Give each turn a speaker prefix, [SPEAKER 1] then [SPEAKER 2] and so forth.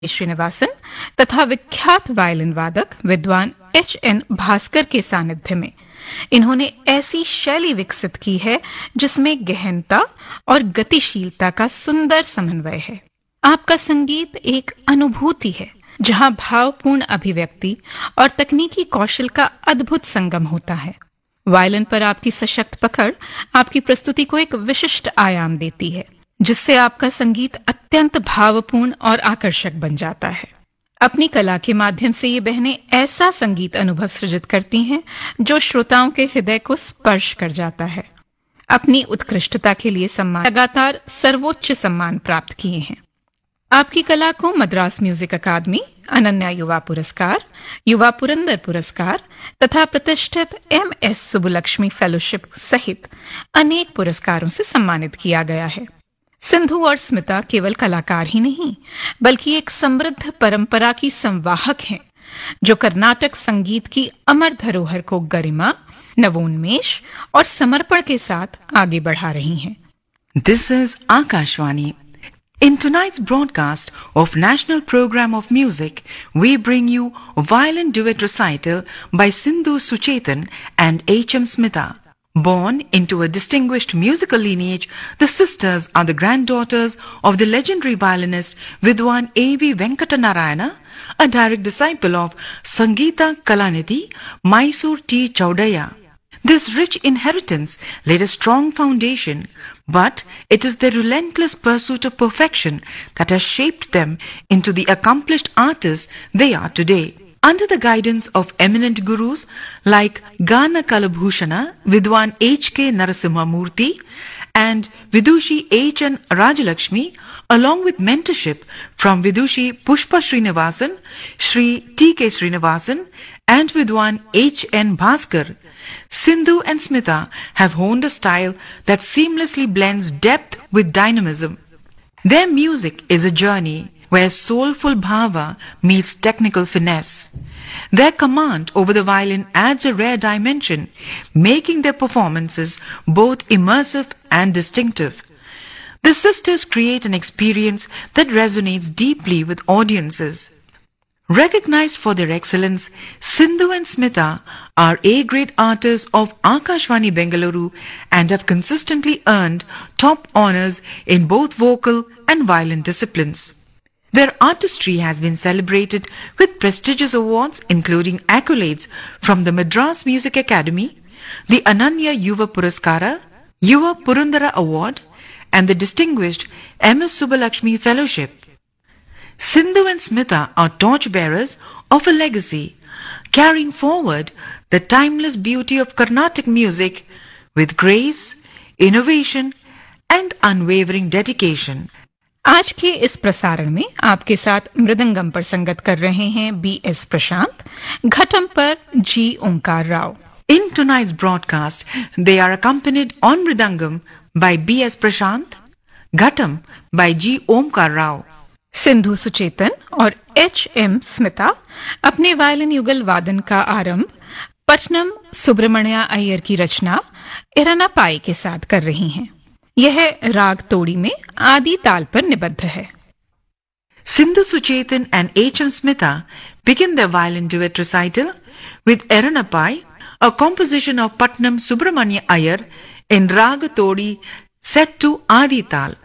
[SPEAKER 1] श्रीनिवासन तथा विख्यात वायलिन वादक विद्वान एच.एन. भास्कर के सानिध्य में इन्होंने ऐसी शैली विकसित की है जिसमें गहनता और गतिशीलता का सुंदर समन्वय है। आपका संगीत एक अनुभूति है जहां भावपूर्ण अभिव्यक्ति और तकनीकी कौशल का अद्भुत संगम होता है। वायलिन पर आपकी सशक्त पकड़ आपकी प्रस्तुति को एक विशिष्ट आयाम देती है, जिससे आपका संगीत अत्यंत भावपूर्ण और आकर्षक बन जाता है। अपनी कला के माध्यम से ये बहनें ऐसा संगीत अनुभव सृजित करती हैं जो श्रोताओं के हृदय को स्पर्श कर जाता है। अपनी उत्कृष्टता के लिए लगातार सर्वोच्च सम्मान प्राप्त किए हैं। आपकी कला को मद्रास म्यूजिक अकादमी, अनन्या युवा पुरस्कार, युवा पुरंदर पुरस्कार तथा प्रतिष्ठित एम.एस. सुब्बुलक्ष्मी फेलोशिप सहित अनेक पुरस्कारों से सम्मानित किया गया है। सिंधु और स्मिता केवल कलाकार ही नहीं, बल्कि एक समृद्ध परंपरा की संवाहक हैं, जो कर्नाटक संगीत की अमर धरोहर को गरिमा, नवोन्मेष और समर्पण के साथ आगे बढ़ा रही हैं।
[SPEAKER 2] This is Akashvani. In tonight's broadcast of National Program of Music, we bring you a violin duet recital by Sindhu Suchetan and H.M. Smita. Born into a distinguished musical lineage, the sisters are the granddaughters of the legendary violinist Vidwan A.V. Venkatanarayana, a direct disciple of Sangeeta Kalanidhi, Mysore T. Chaudhaya. This rich inheritance laid a strong foundation, but it is their relentless pursuit of perfection that has shaped them into the accomplished artists they are today. Under the guidance of eminent gurus like Gana Kalabhushana, Vidwan H.K. Narasimhamurthy and Vidushi H.N. Rajalakshmi, along with mentorship from Vidushi Pushpa Srinivasan, Sri T.K. Srinivasan and Vidwan H.N. Bhaskar, Sindhu and Smita have honed a style that seamlessly blends depth with dynamism. Their music is a journey where soulful bhava meets technical finesse. Their command over the violin adds a rare dimension, making their performances both immersive and distinctive. The sisters create an experience that resonates deeply with audiences. Recognized for their excellence, Sindhu and Smita are A-grade artists of Akashvani Bengaluru and have consistently earned top honors in both vocal and violin disciplines. Their artistry has been celebrated with prestigious awards including accolades from the Madras Music Academy, the Ananya Yuva Puraskara, Yuva Purandara Award, and the distinguished M.S. Subbulakshmi Fellowship. Sindhu and Smita are torchbearers of a legacy, carrying forward the timeless beauty of Carnatic music with grace, innovation, and unwavering dedication.
[SPEAKER 1] आज के इस प्रसारण में आपके साथ मृदंगम पर संगत कर रहे हैं B.S. प्रशांत, घटम पर G. Onkar Rao.
[SPEAKER 2] In tonight's broadcast, they are accompanied on mridangam by B.S. Prashant, ghatam by G. Omkar Rao.
[SPEAKER 1] Sindhu Suchetan और H.M. स्मिता अपने वायलिन युगल वादन का आरंभ पटनम सुब्रमण्या अय्यर की रचना इरनापाई के साथ कर रही हैं। यह राग तोड़ी में आदि ताल पर निबद्ध है।
[SPEAKER 2] Sindhu Suchetan and H.M. Smita begin their violin duet recital with Eranapai, a composition of Patnam Subramanya Iyer in Raga Todi set to Adi Tal.